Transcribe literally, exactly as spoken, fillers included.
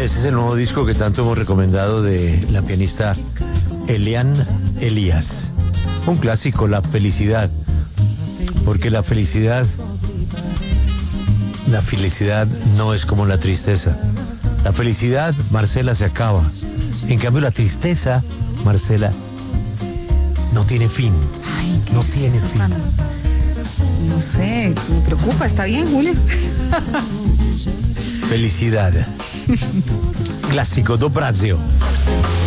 Ese es el nuevo disco que tanto hemos recomendado de la pianista Eliane Elias. Un clásico, La Felicidad. Porque la felicidad, la felicidad no es como la tristeza. La felicidad, Marcela, se acaba. En cambio, la tristeza, Marcela, no tiene fin. Ay, ¿qué no es tiene eso fin. tan- No sé, me preocupa. ¿Está bien, Julio? Felicidad. Clásico do Brasil.